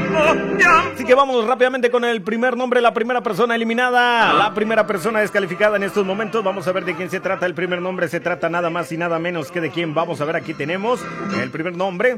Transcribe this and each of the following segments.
Así que vamos rápidamente con el primer nombre, la primera persona eliminada, la primera persona descalificada en estos momentos. Vamos a ver de quién se trata el primer nombre. Se trata nada más y nada menos que de quién. Vamos a ver, aquí tenemos el primer nombre.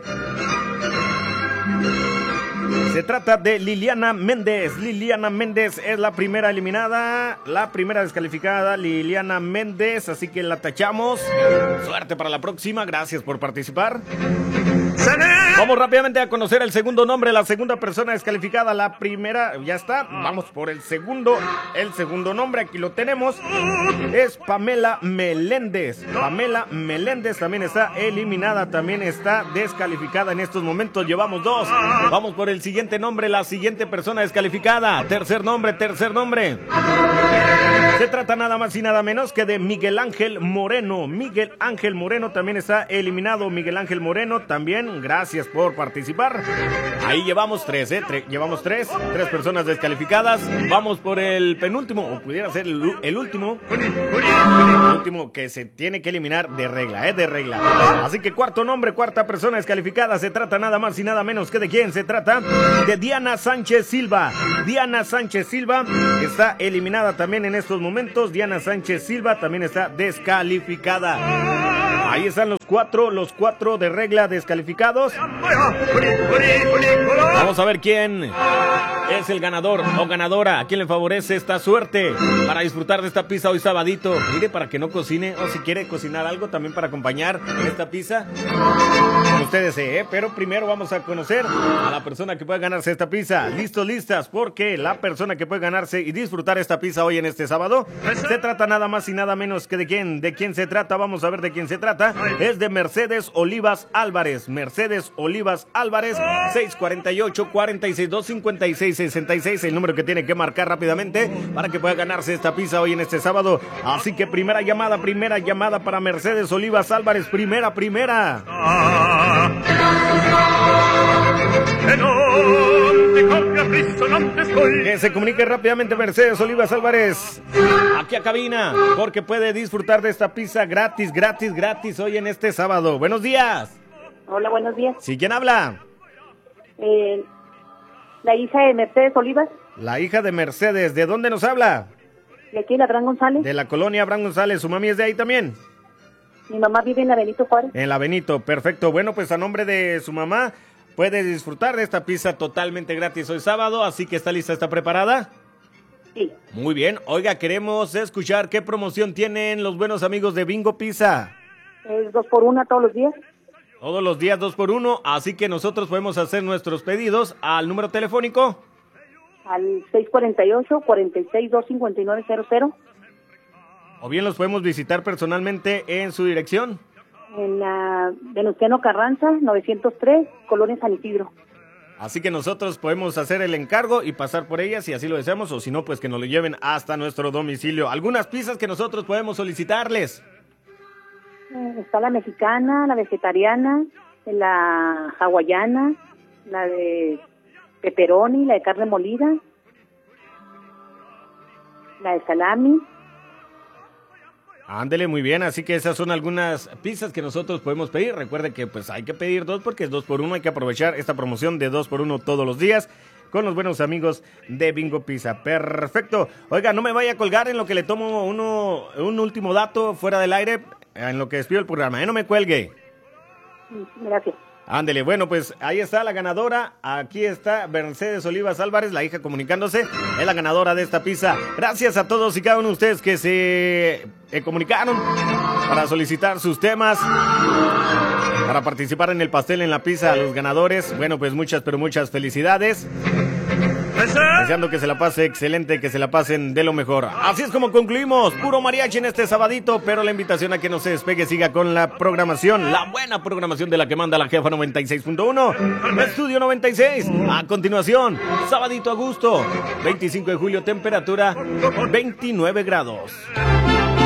Se trata de Liliana Méndez. Liliana Méndez es la primera eliminada, la primera descalificada, Liliana Méndez, así que la tachamos. Suerte para la próxima, gracias por participar. Vamos rápidamente a conocer el segundo nombre, la segunda persona descalificada, la primera, ya está. Vamos por el segundo nombre, aquí lo tenemos. Es Pamela Meléndez. Pamela Meléndez también está eliminada, también está descalificada en estos momentos. Llevamos dos. Vamos por el siguiente nombre, la siguiente persona descalificada. Tercer nombre. Se trata nada más y nada menos que de Miguel Ángel Moreno. Miguel Ángel Moreno también está eliminado. Miguel Ángel Moreno también, gracias por participar. Ahí llevamos tres, llevamos tres personas descalificadas. Vamos por el penúltimo, o pudiera ser el último. El último que se tiene que eliminar de regla, de regla. Así que cuarto nombre, cuarta persona descalificada. Se trata nada más y nada menos que de quién. Se trata de Diana Sánchez Silva. Diana Sánchez Silva está eliminada también en estos momentos. Diana Sánchez Silva también está descalificada. Ahí están los cuatro de regla descalificados. Vamos a ver quién es el ganador o ganadora. ¿A quién le favorece esta suerte para disfrutar de esta pizza hoy sabadito? Mire, para que no cocine, o si quiere cocinar algo también para acompañar esta pizza, como ustedes deseen, pero primero vamos a conocer a la persona que puede ganarse esta pizza. ¿Listos, listas? Porque la persona que puede ganarse y disfrutar esta pizza hoy en este sábado, se trata nada más y nada menos que de quién. ¿De quién se trata? Vamos a ver de quién se trata. Es de Mercedes Olivas Álvarez. Mercedes Olivas Álvarez, 648-462-5666, el número que tiene que marcar rápidamente para que pueda ganarse esta pizza hoy en este sábado. Así que primera llamada para Mercedes Olivas Álvarez. Primera. Que se comunique rápidamente Mercedes Olivas Álvarez aquí a cabina, porque puede disfrutar de esta pizza gratis hoy en este sábado. Buenos días. Hola, buenos días. ¿Sí? ¿Quién habla? La hija de Mercedes Olivas. La hija de Mercedes. ¿De dónde nos habla? De aquí, la Abraham González. De la colonia Abraham González. ¿Su mami es de ahí también? Mi mamá vive en la Benito Juárez. En la Benito, perfecto. Bueno, pues a nombre de su mamá puede disfrutar de esta pizza totalmente gratis hoy sábado. Así que ¿está lista? ¿Está preparada? Sí. Muy bien. Oiga, queremos escuchar qué promoción tienen los buenos amigos de Bingo Pizza. Es 2x1 todos los días. Todos los días 2x1, así que nosotros podemos hacer nuestros pedidos al número telefónico. Al 648-462-5900. O bien los podemos visitar personalmente en su dirección. En la Venustiano Carranza, 903, Colonia San Isidro. Así que nosotros podemos hacer el encargo y pasar por ellas si así lo deseamos, o si no, pues que nos lo lleven hasta nuestro domicilio. Algunas pizzas que nosotros podemos solicitarles. Está la mexicana, la vegetariana, la hawaiana, la de pepperoni, la de carne molida, la de salami. Ándele, muy bien, así que esas son algunas pizzas que nosotros podemos pedir. Recuerde que pues hay que pedir dos porque es 2x1, hay que aprovechar esta promoción de 2x1 todos los días con los buenos amigos de Bingo Pizza. Perfecto. Oiga, no me vaya a colgar en lo que le tomo un último dato fuera del aire, en lo que despido el programa, no me cuelgue. Gracias. Ándele, bueno, pues ahí está la ganadora. Aquí está Mercedes Olivas Álvarez, la hija comunicándose. Es la ganadora de esta pizza. Gracias a todos y cada uno de ustedes que se comunicaron para solicitar sus temas, para participar en el pastel en la pizza a los ganadores. Bueno, pues muchas, pero muchas felicidades. Deseando que se la pase excelente, que se la pasen de lo mejor. Así es como concluimos, puro mariachi en este sabadito, pero la invitación a que no se despegue, siga con la programación, la buena programación de la que manda la jefa 96.1, Estudio 96. A continuación, sabadito a gusto, 25 de julio, temperatura 29 grados.